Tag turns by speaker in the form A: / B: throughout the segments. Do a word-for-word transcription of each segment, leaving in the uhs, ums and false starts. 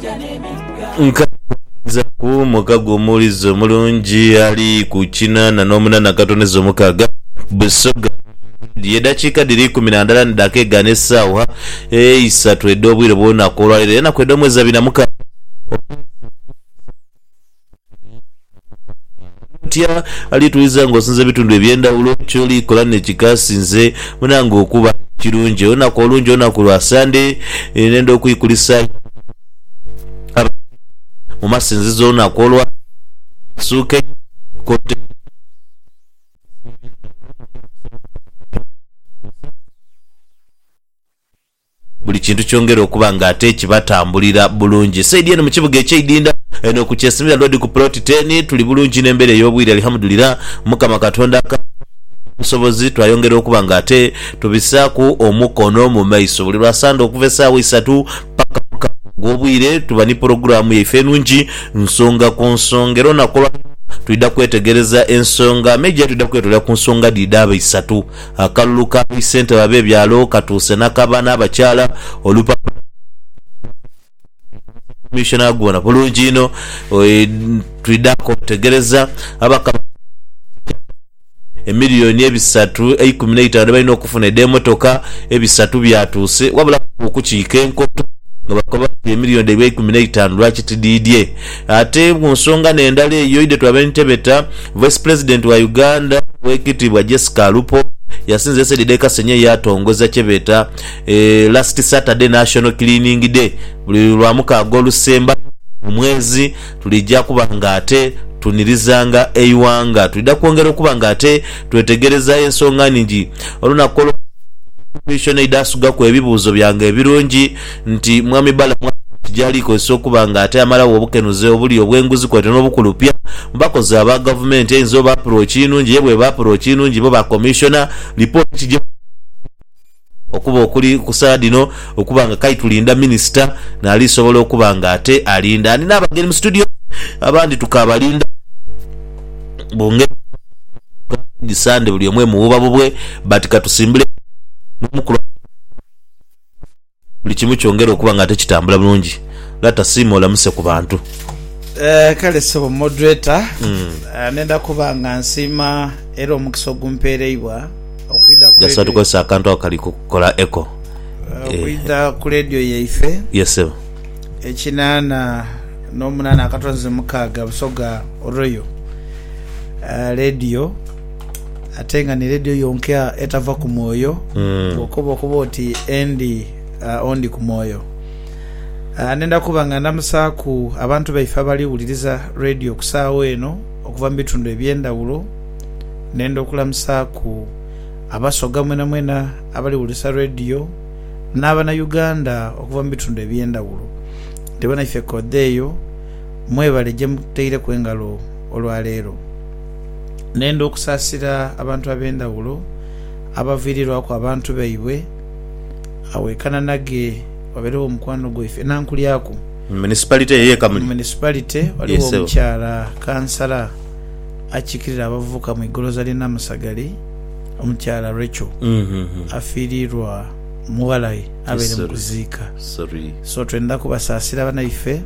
A: nza ku mukago mulizo mulungi ali ku kinana n'omunana katonezo mukaga busoga yedakika diri kumi na ndala ndake gane sawa e isatu edobwire bona kolwalire na kwedo mwezi abiri na mukaga tia ali tuiza ngosinze bitundu ebyenda ulo choli kolane chikasinze munango okuba kirunje ona kolunje ona kulwa Sunday nendo kuikulisa mumasinzizo ona kolwa suke kote buli kintu kyongera okuba nga ate kibatambulira bulungi saidi eno mu kibuga eky'Idinda eno ku Kyesimira Road ku plot ten tuli bulungi n'embere ey'obwire alhamdulillah mukama katonda ka musobozi twayongera okuba nga ate tubisaku omukono mu maiso buli lwasande okuva essaawa isatu paka gobwire tuba ni programu yaife nungi nsonga ku nsongero nakola tuida kwetegereza ensonga meja tuida kwetolera ku nsonga didaba isatu akaluluka bisente babe byalo katuse nakabana abakyala olupa commissioner gona bulungi ino tuida kwetegereza abaka emiliyoni ebisatu ikumi na itaano balina okufuna edemotoka ebisatu byatuse wabula okukiika enkoto nga bakoba emiliyoni eby'e ikumi na itaano lwaki tididye ate mu nsonga n'endala eyo ide twabentebeta vice president wa Uganda wekitibwa Jessica Alupo yasinze Sedide Kasenye yatongoza kyebeta eh, last Saturday National Cleaning Day buli lwamukago Lusemba omwezi tulijja kubanga ate tunirizanga eiwanga tulida kwongera okubanga ate twetegereza ensonga ningi olunakolo commission idasuga ku ebibuzo byange ebirungi nti mwami bala kijali ko sokubanga ate amala obukenuze obuli obwenguzi kwete n'obukulupya mbakoze aba government enzo ba approach inungi yebwe ba approach inungi bo ba commissioner report kije okuba okuli kusadino okubanga kai tulinda minister na ali sobola okubanga ate alinda ani nabageni mu studio abandi tukabalinda bonge disande buli omwe mububa bubwe batika tusimbule mukulu buli kimu kyongera okuba nga ate kitambula bulungi lata simo olamuse ku bantu
B: eh kale so moderator mm. uh, nenda kuba nga nsima era omukisa ogumpeereibwa okwida ku
A: yasatu ko sakanto akali kukola echo
B: uh, okwida ku radio yaife
A: yes sir
B: ekinana n'omunana akatonze mukaga busoga oroyo uh, radio atenga ni radio yonkea etava ku moyo mm. okobo okobo oti endi uh, ondi ku moyo uh, nenda kubanga namusaku abantu baifa bali uliriza radio kusaawo eno okuva mu bitundu ebyendawulo nenda okulamusaku abasoga mwena mwena abali uliriza radio n'abana Uganda okuva mu bitundu ebyendawulo ndibona ife kodeyo mwebale gye muteire kwengalo olwaleero nendo okusasira abantu abendawulo abavirirwa ku abantu baibwe awekana nage waberewo omukwano gwife nankulyako
A: municipality ye kamuli
B: municipality waliwo yes, omukyala kansala akikirira abavuka mu igoroza lina Musagali omukyala Rachel
A: mm -hmm.
B: afirirwa muwalayi abere mu kuziika
A: sorry
B: so twenda kubasasira bana ife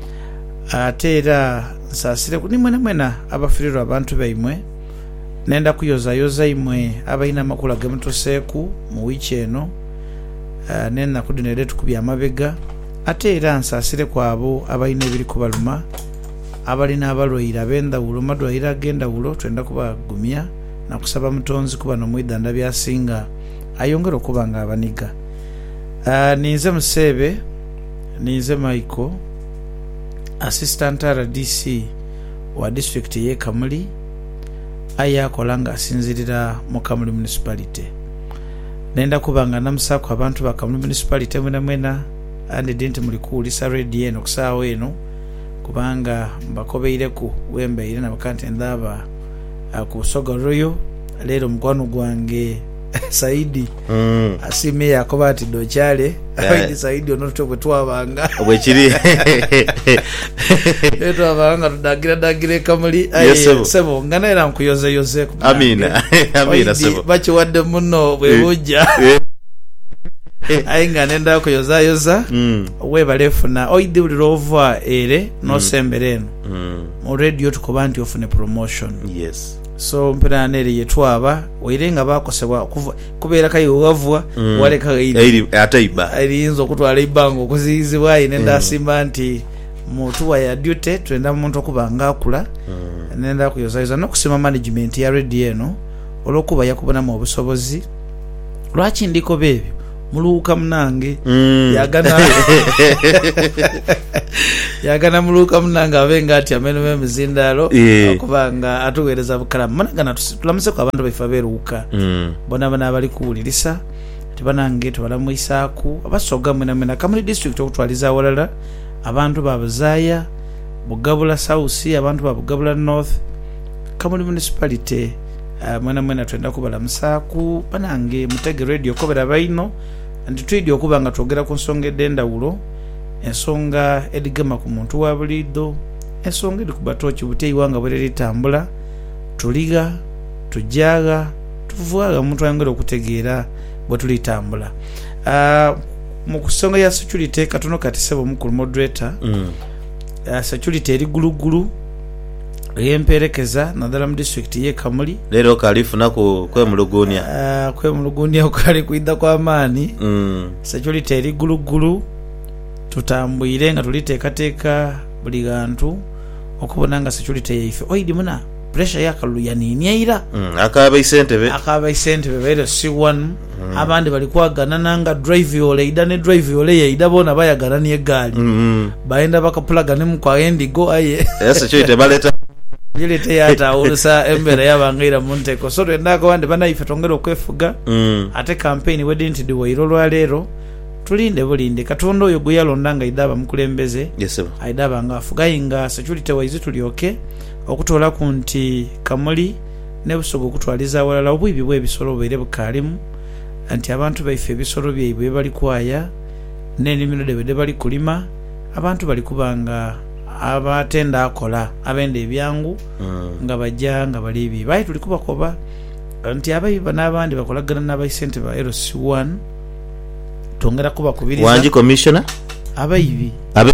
B: ate era nsasire ni mwena mwena abafirirwa abantu baimwe nenda kuyoza yoza imwe abaina makula gemutoseku mu wiki eno uh, nenda kudinere tukubya amabega ate era nsasire kwabo abaina ebiri kubaluma abalina abalwaira benda wulo madwaira agenda wulo twenda kubagumya na kusaba mutonzi kuba no mwidanda byasinga ayongera okubanga abaniga uh, ninze musebe ninze Michael assistant R D C wa district ye Kamuli aya kolanga asinzirira mu Kamuli municipality nenda kubanga namusako abantu ba Kamuli municipality mwena mwena andi denti muli kulisa radio eno kusaawo eno kubanga mbakobeire ku wembe ire na bakante ndaba akusoga royo lero mkwano gwange Saidi
A: mm.
B: asime yakoba ati dochale yeah. Saidi onoto kwetwabanga
A: obwekiri
B: eto abanga tudagira dagire Kamuli
A: yes,
B: sebo ngana era nkuyoze yoze
A: amina amina sebo
B: bachi wadde muno bwe bujja Ainga nenda kuyoza yoza.
A: Mm.
B: Webale funa oidi ulirova ere no sembereno.
A: Mm.
B: Mu radio tukoba nti ofune promotion.
A: Yes.
B: So mpera nere yetwaba oirenga bakosebwa kubeera kayo wavwa
A: Mm.
B: wale kaidi
A: ataiba
B: ayinzo kutwala ibango kuzizibwa ine mm. ndasimba nti mutuwa ya duty twenda muntu okubanga akula mm. nenda kuyozayiza nokusima management ya radio eno olokuba yakubona mu obusobozi lwaki ndiko bebyo muluka mnange mm. yagana yagana muluka mnanga abenga ati ameno memizindalo
A: yeah.
B: okubanga atuwereza bukala managana tulamuse kwa abantu baifa beruka
A: mm.
B: bona bana bali kuwulirisa tibanange tubalamu Isaaku abasoga mwena mwena kamuli district okutwaliza walala abantu babuzaya bugabula south abantu babugabula north kamuli municipality uh, mwena mwena twenda kubala Musaku banange Mutege radio kobera baino ndi twidi okubanga twogera ku nsonga edenda ulo ensonga edigema ku muntu wa bulido ensonga edi kubatoki buteyi wanga bwere litambula tuliga tujaga tuvuaga muntu ayongera okutegeera bwe tulitambula uh, mu kusonga ya security katono kati sebo mukulu moderator mm. uh, security eri gulugulu yemperekeza nadala mu district ye Kamuli
A: lero kalifuna ku kwe mulugunya
B: uh, kwe mulugunya ukali kuida kwa amani
A: mm.
B: security eri gulugulu tutambwire nga tulitekateka buli gantu okubona nga security yaife oidi muna pressure yakaluya nini yaira
A: mm. akaba isentebe
B: akaba isentebe bero C one mm. abandi balikwagana nanga drive yole ida ne drive yole yaida bona bayagana ni egali mm. baenda bakapulaga ne mukwa endigo aye
A: yes security baleta
B: yilete yata urusa embere yabangira munteko so twendako bandi bana ife tongero kwefuga
A: mm.
B: ate campaign wedinti diwa irolwa lero tulinde bulinde katondo oyo guyalondanga idaba mukulembeze
A: yes
B: aidaba nga afugayinga security waizi tulioke okutola kunti Kamuli ne busogo kutwaliza walala obwibi bwe bisolo bere bukalimu anti abantu baife bisolo byebwe bali kwaya nene mino debe bali kulima abantu bali kubanga abatenda akola abende ebyangu mm. nga bajja nga bali bi bayi tulikuba koba anti abayi banabandi bakolagana n'abayisente ba L C one tongera kuba kubiriza
A: wanji commissioner
B: abayibi
A: abe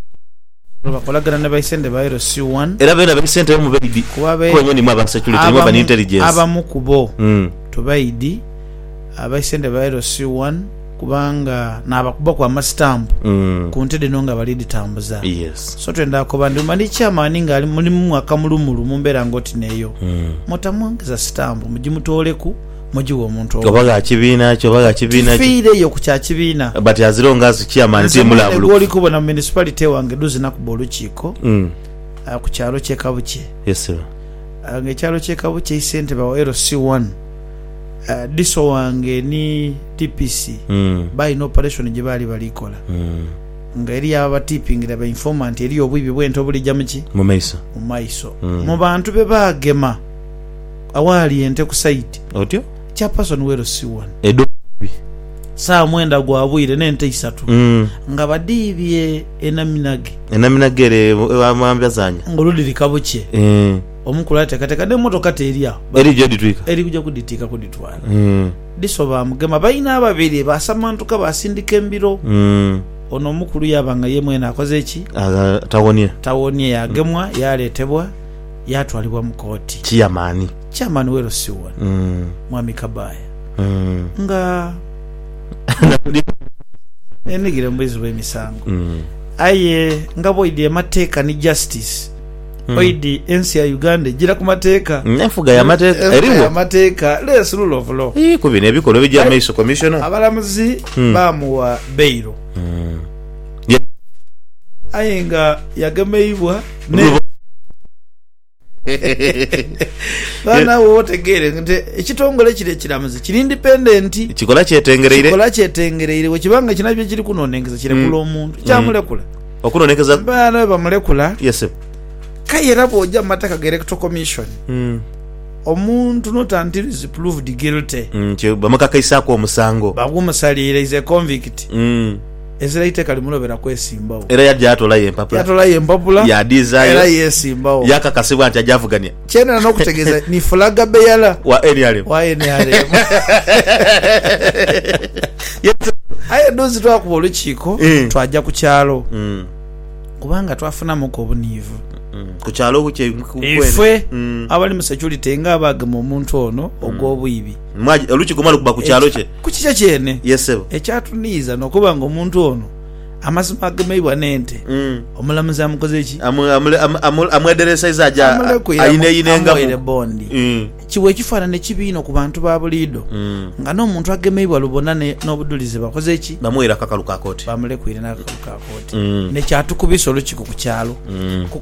B: bakolagana n'abayisente ba L C one
A: era bena bayisente mu bayibi
B: kubabe
A: ko nyoni mwa security mwa ban intelligence
B: abamu kubo
A: mm.
B: tubayidi abayisente ba L C one kubanga nabakuba kwa mastamp
A: mm.
B: kuntede nonga balidi tambuza
A: yes
B: so twenda ko bandi mani chairman ngali muri mu mwaka mulumulu mumbera ngoti neyo
A: mm.
B: motamwongeza stamp mujimutoleku mujiwo omuntu
A: obaga kibina kyo baga kibina
B: fire yo kucha kibina
A: but azironga zi chairman ti mulabulu
B: oli kubona municipality wange duzi nakubolu chiko
A: mm.
B: uh, ku kyalo kye Kabuche
A: yes sir
B: uh, nge kyalo kye Kabuche isente ba L C one Uh, diso wange ni T P C
A: mm.
B: by no operation jibali balikola
A: mm.
B: nga eri aba tipping da ba informant eri obwibi bwento buli jamuki
A: mu maiso
B: mu maiso
A: mm.
B: mu bantu be bagema awali ente ku site
A: otyo
B: cha person we L C one
A: edo
B: saa mwenda gwabwire nente isatu
A: mm.
B: nga badibye enaminage
A: enaminagere amambya zanya
B: ngoludi likabuche
A: mm.
B: omukula tekateka ne motoka teria
A: eri jodi twika
B: eri kuja kuditika kuditwala
A: mm.
B: disoba mugema bayina ababiri basamantuka basindika embiro
A: mm.
B: ono mukulu yabanga yemwe nakoze eki
A: aga tawonie
B: tawonie yagemwa mm. yaletebwa yatwalibwa mu koti
A: chairman
B: chairman we L C one
A: mm.
B: Mwami Kabaya
A: mm.
B: nga enigire mbizo bemisango
A: mm.
B: aye ngabo idie mateka ni justice mm. oidi ensi ya Uganda gira ku mateka
A: nefuga ya mateka
B: eriwo ya mateka let's rule of law
A: eh kubine bikolo bijja maiso commissioner
B: abalamuzi mm. bamuwa bailo
A: mm. yeah.
B: ayenga yagemeibwa ne bana wote gere nte ekitongole kire kiramuzi kiri independent
A: kikola kyetengereire
B: kikola kyetengereire wekibanga kinabye kiri kunonengeza kire kulo omuntu kyamulekula
A: okunonekeza
B: bana bamulekula
A: yes
B: kayera bojja mataka electoral commission
A: mm.
B: omuntu not until is proved guilty
A: mm kyo bamukakaisa ko omusango
B: bagumusalire is a convict
A: mm
B: eziraite kali mulobera kwesimbawo
A: era yajja atola yempapula
B: yatola yempapula
A: ya desire
B: era yesimbawo
A: yakakasibwa nti ajavugania
B: kyena n'okutegeeza ni flaga beyala
A: wa N R M
B: wa N R M yes aye dozi twakuba olukiiko
A: Mm.
B: twajja ku kyalo
A: Mm.
B: kubanga twafunamuko obuniivu
A: Mm. ku kyalo kye
B: ife abali mu security nga abagema omuntu ono ogw'obwibi
A: mwaji olukiiko mwali kuba ku kyalo kye
B: ku kikya kyene
A: yesebo
B: ekyatuniiza n'okuba ng'omuntu ono amazima agemeibwa n'ente
A: Mm.
B: omulamuzi amukoze ki
A: amwederesaiza aja ayineyinengamu
B: bondi
A: Mm.
B: kiwe ekifaanana ekibiino ku bantu ba buliido
A: Mm.
B: nga n'omuntu agemeibwa lubona ne- n'obudulizi bakoze ki
A: bamuwera kakalu ka kooti
B: bamulekuire n'akakalu ka kooti
A: Mm.
B: nekyatukubisa olukiiko ku kyalo
A: Mm.
B: ku